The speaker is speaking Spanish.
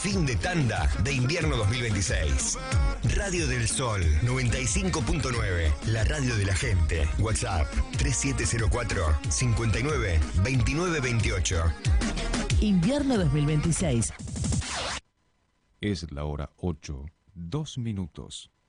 Fin de tanda de invierno 2026. Radio del Sol 95.9. La radio de la gente. WhatsApp 3704 59 29 28. Invierno 2026. Es la hora 8, 2 minutos.